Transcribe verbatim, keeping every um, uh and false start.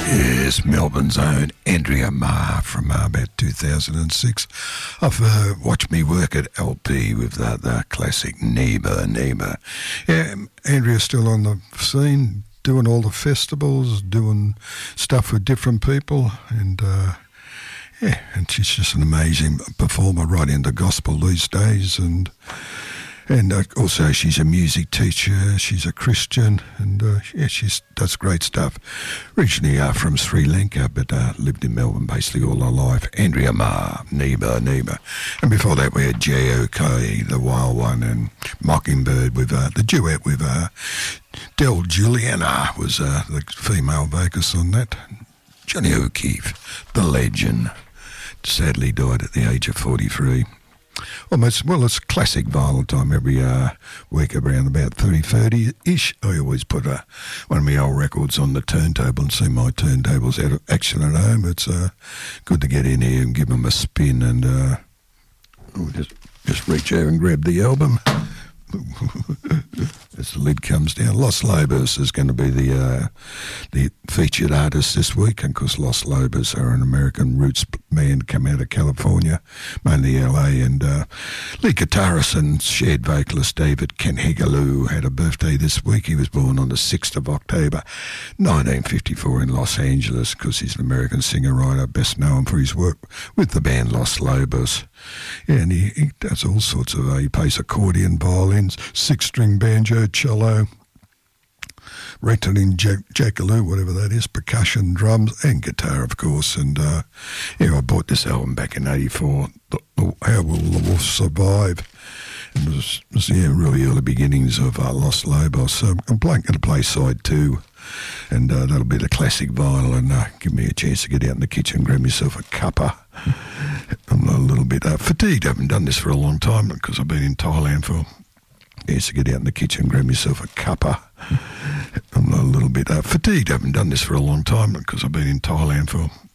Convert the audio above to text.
Yes, Melbourne's own Andrea Marr from uh, about two thousand six. I've uh, watched me work at L P with the, the classic Neighbour, Neighbour. Yeah, Andrea's still on the scene, doing all the festivals, doing stuff with different people, and uh, yeah, and she's just an amazing performer right into gospel these days, and and uh, also she's a music teacher, she's a Christian, and uh, yeah, she does great stuff. Originally uh, from Sri Lanka, but uh, lived in Melbourne basically all her life. Andrea Marr, Neighbour, Neighbour. And before that we had J O K, the Wild One, and Mockingbird with uh, the duet with uh, Del Juliana was uh, the female vocalist on that. Johnny O'Keefe, the legend, sadly died at the age of forty-three. Almost, well, it's classic vinyl time every uh, week around about thirty thirty-ish. I always put uh, one of my old records on the turntable and see my turntables out of action at home. It's uh, good to get in here and give them a spin and uh, oh, just, just reach out and grab the album. As the lid comes down, Los Lobos is going to be the uh, the featured artist this week, and of course Los Lobos are an American roots band come out of California, mainly L A, and uh, lead guitarist and shared vocalist David Kenhegalu had a birthday this week. He was born on the sixth of October nineteen fifty-four in Los Angeles. Of course he's an American singer-writer, best known for his work with the band Los Lobos. Yeah, and he, he does all sorts of, uh, he plays accordion, violins, six-string banjo, cello, rectoning, jack, jackaloo, whatever that is, percussion, drums, and guitar, of course. And uh, yeah, I bought this album back in eighty-four, the, the, How Will the Wolf Survive? And it was, it was yeah, really early beginnings of uh, Los Lobos. So I'm playing, going to play side two, and uh, that'll be the classic vinyl, and uh, give me a chance to get out in the kitchen and grab myself a cuppa. I'm a little bit uh, fatigued. I haven't done this for a long time because I've been in Thailand for years to get out in the kitchen and grab myself a cuppa. I'm a little bit uh, fatigued. I haven't done this for a long time because I've been in Thailand for